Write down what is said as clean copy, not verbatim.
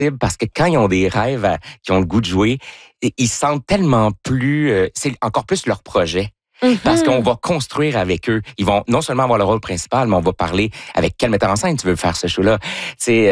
parce que quand ils ont des rêves, qui ont le goût de jouer, ils se sentent tellement plus... c'est encore plus leur projet. Parce qu'on va construire avec eux. Ils vont non seulement avoir le rôle principal, mais on va parler avec quel metteur en scène tu veux faire ce show-là. Tu sais,